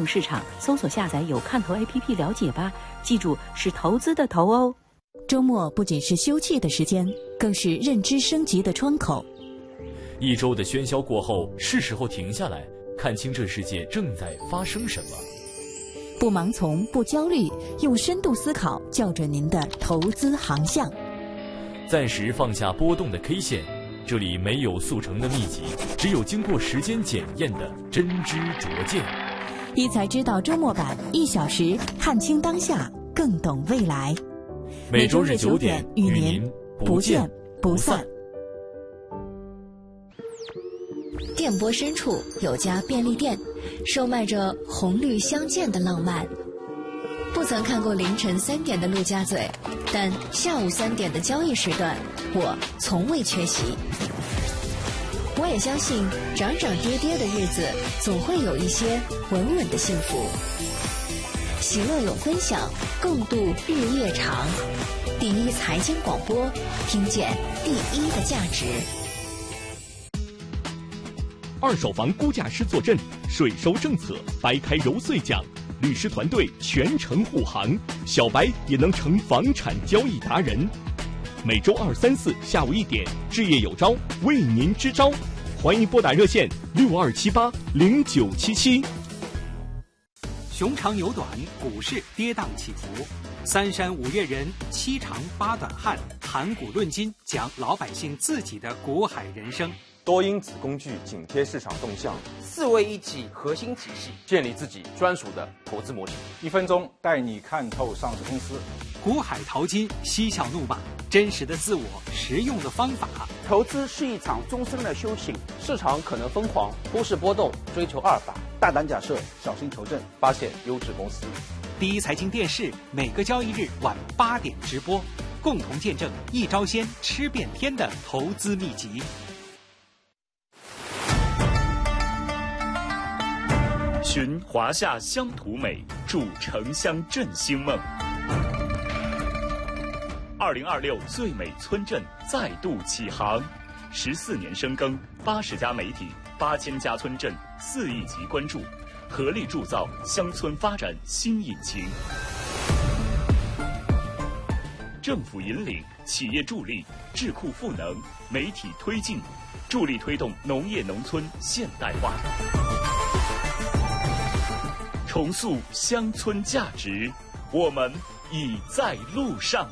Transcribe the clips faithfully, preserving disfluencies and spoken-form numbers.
融市场，搜索下载有看头 A P P 了解吧。记住，是投资的投哦。 周末不仅是休憩的时间，更是认知升级的窗口。 一周的喧嚣过后，是时候停下来，看清这世界正在发生什么。 不盲从，不焦虑，用深度思考校准您的投资航向。 暂时放下波动的 K 线，这里没有速成的秘籍，只有经过时间检验的真知灼见。 一财知道周末版，一小时看清当下，更懂未来。 每周日九点与您不见不散。 电波深处有家便利店，售卖着红绿相间的浪漫。不曾看过凌晨三点的陆家嘴，但下午三点的交易时段，我从未缺席。我也相信，涨涨跌跌的日子，总会有一些稳稳的幸福。喜乐有分享，共度日夜长。第一财经广播，听见第一的价值。 二手房估价师坐镇，税收政策掰开揉碎讲，律师团队全程护航，小白也能成房产交易达人。每周二、三、四下午一点，置业有招为您支招，欢迎拨打热线六二七八零九七七。 熊长牛短，股市跌宕起伏，三山五岳人，七长八短汉，谈股论金，讲老百姓自己的股海人生。 多因子工具紧贴市场动向， 四位一体核心体系， 建立自己专属的投资模式。 一分钟带你看透上市公司。 股海淘金，嬉笑怒骂，真实的自我，实用的方法。 投资是一场终身的修行， 市场可能疯狂，忽视波动，追求阿尔法， 大胆假设，小心求证， 发现优质公司。 第一财经电视每个交易日晚八点直播，共同见证一招鲜吃遍天的投资秘籍。 寻华夏乡土美，筑城乡振兴梦。二零二六最美村镇再度起航，十四年深耕，八十家媒体，八千家村镇，四亿级关注，合力铸造乡村发展新引擎。政府引领，企业助力，智库赋能，媒体推进，助力推动农业农村现代化。重塑乡村价值，我们已在路上。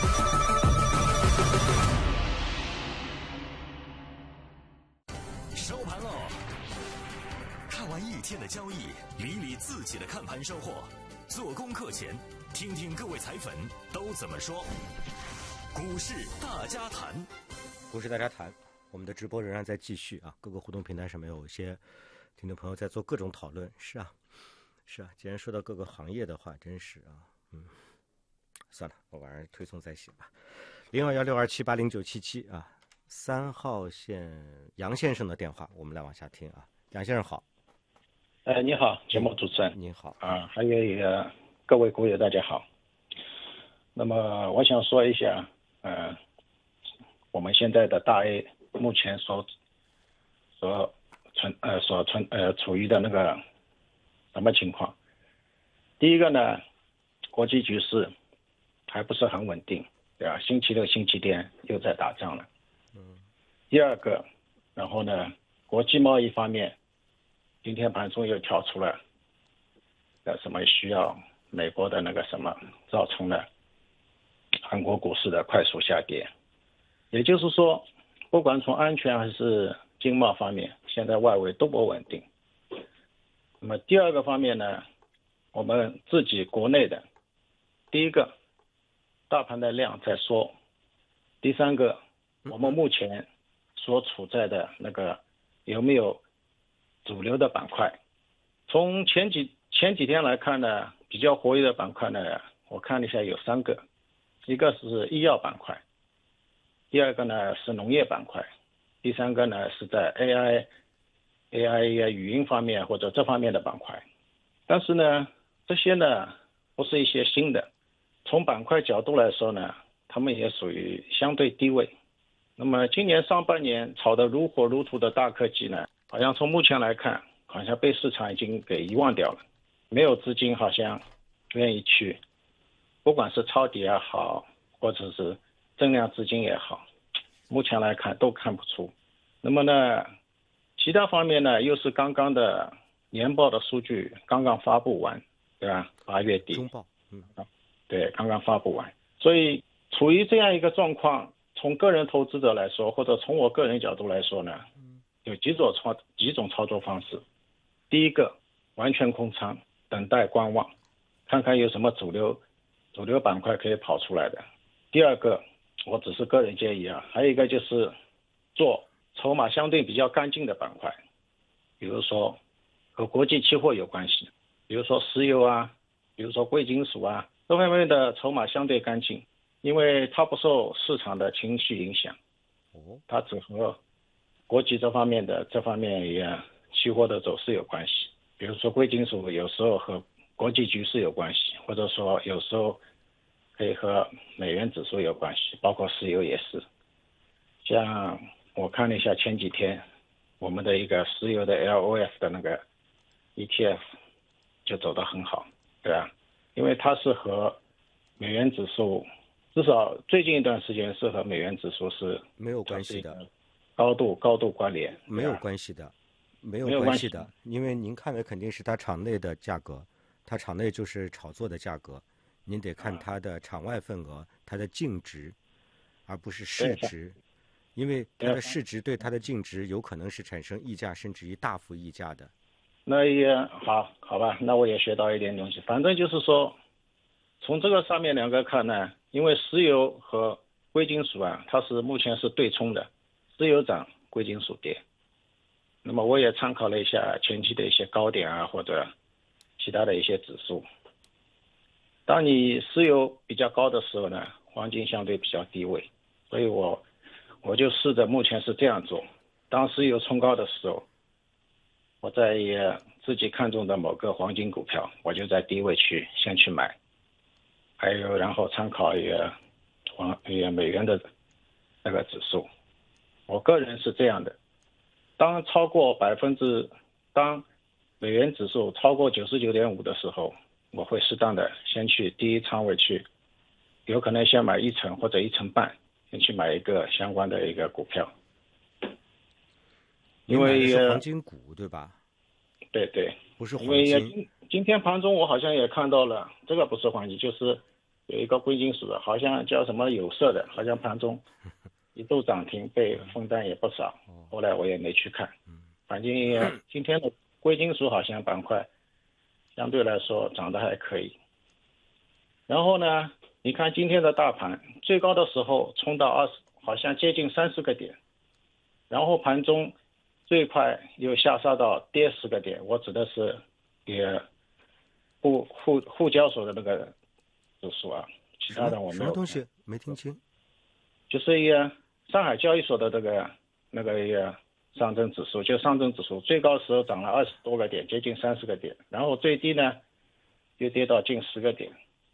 收盘喽！看完一天的交易，理理自己的看盘收获。做功课前，听听各位财粉都怎么说。股市大家谈， 股市大家谈，我们的直播仍然在继续啊！各个互动平台上面有一些听众朋友在做各种讨论。是啊。是啊，既然说到各个行业的话，真是啊，嗯，算了，我晚上推送再写吧。零二幺六二七八零九七七啊，三号线杨先生的电话，我们来往下听啊。杨先生好。 呃，你好，节目主持人。 您好啊，还有一个各位股友大家好。那么我想说一下，呃，我们现在的大 A 目前所所存呃所存呃处于的那个。什么情况？第一个呢，国际局势还不是很稳定，对吧？星期六、星期天又在打仗了。嗯。第二个，然后呢，国际贸易方面，今天盘中又跳出了，呃，什么需要美国的那个什么，造成了韩国股市的快速下跌。也就是说，不管从安全还是经贸方面，现在外围都不稳定。那么第二个方面呢，我们自己国内的，第一个，大盘的量在缩；第三个，我们目前所处在的那个有没有主流的板块？从前几前几天来看呢，比较活跃的板块呢，我看了一下有三个，一个是医药板块，第二个呢是农业板块，第三个呢是在 A I。A I 语音方面或者这方面的板块，但是呢，这些呢不是一些新的，从板块角度来说呢，他们也属于相对低位。那么今年上半年炒得如火如荼的大科技呢，好像从目前来看，好像被市场已经给遗忘掉了。 没有资金好像愿意去，不管是抄底也好，或者是增量资金也好，目前来看都看不出。那么呢，其他方面呢，又是刚刚的年报的数据刚刚发布完，对吧？八月底中报，嗯， 对，刚刚发布完，所以处于这样一个状况，从个人投资者来说，或者从我个人角度来说呢，有几种操几种操作方式。第一个，完全空仓，等待观望，看看有什么主流主流板块可以跑出来的。第二个，我只是个人建议啊，还有一个就是做筹码相对比较干净的板块，比如说和国际期货有关系，比如说石油啊，比如说贵金属啊，这方面的筹码相对干净，因为它不受市场的情绪影响，它只和国际这方面的这方面也期货的走势有关系。比如说贵金属有时候和国际局势有关系，或者说有时候可以和美元指数有关系，包括石油也是。像我看了一下前几天我们的一个石油的 L O F 的那个 E T F 就走得很好，对吧？因为它是和美元指数，至少最近一段时间是和美元指数是没有关系的， 高度高度关联， 没有关系的，没有关系的，因为您看的肯定是它场内的价格，它场内就是炒作的价格，您得看它的场外份额，它的净值，而不是市值，因为它的市值对它的净值有可能是产生溢价，甚至于大幅溢价的。 那也好，好吧，那我也学到一点东西。反正就是说，从这个上面两个看呢，因为石油和贵金属啊，它是目前是对冲的，石油涨，贵金属跌。那么我也参考了一下前期的一些高点啊，或者其他的一些指数。当你石油比较高的时候呢，黄金相对比较低位，所以我我就试着目前是这样做。当石油冲高的时候，我在自己看中的某个黄金股票，我就在低位去先去买，还有然后参考一个黄一个美元的那个指数。我个人是这样的，当超过百分之当美元指数超过九十九点五的时候，我会适当的先去第一仓位去，有可能先买一成或者一成半，先去买一个相关的一个股票。因为是黄金股对吧？ 对对， 不是黄金。因为今今天盘中我好像也看到了，这个不是黄金，就是有一个贵金属的，好像叫什么有色的，好像盘中一度涨停，被分单也不少。后来我也没去看。反正今天的贵金属好像板块相对来说涨得还可以。然后呢，你看今天的大盘最高的时候冲到二十，好像接近三十个点，然后盘中最快又下杀到跌十个点，我指的是也沪沪沪交所的那个指数啊，其他的我没有。 什么东西没听清？ 就是一个上海交易所的这个那个一个上证指数，就上证指数最高时候涨了二十多个点，接近三十个点，然后最低呢又跌到近十个点，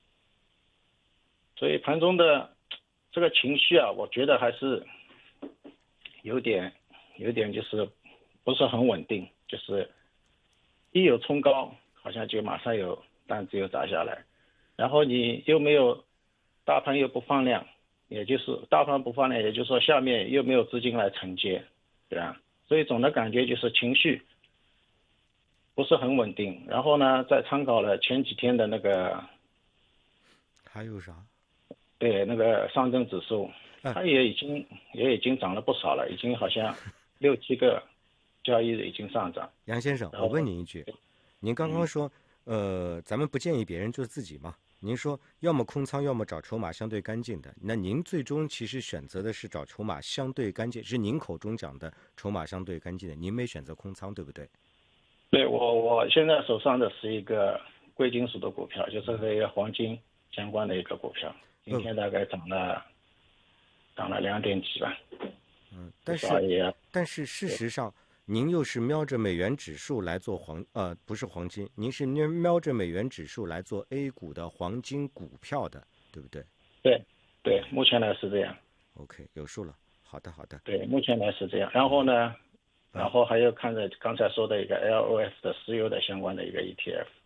所以盘中的这个情绪啊，我觉得还是有点有点就是不是很稳定，就是一有冲高，好像就马上有单子又砸下来，然后你又没有大盘又不放量，也就是大盘不放量，也就是说下面又没有资金来承接，对吧？所以总的感觉就是情绪不是很稳定。然后呢，再参考了前几天的那个， 还有啥？ 对，那个上证指数，它也已经也已经涨了不少了，已经好像六七个交易日已经上涨。 杨先生，我问您一句，您刚刚说，呃，咱们不建议别人做自己嘛？您说要么空仓，要么找筹码相对干净的。那您最终其实选择的是找筹码相对干净，是您口中讲的筹码相对干净的，您没选择空仓，对不对？ 对，我我现在手上的是一个贵金属的股票，就是和一个黄金相关的一个股票，今天大概涨了、嗯、涨了两点几吧。 嗯，但是但是事实上，您又是瞄着美元指数来做黄呃不是黄金，您是瞄着美元指数来做 A 股的黄金股票的，对不对？ 对对，目前来是这样。 OK， 有数了。好的好的。 对，目前来是这样。然后呢，然后还有看着刚才说的一个 L O F 的石油的相关的一个 E T F。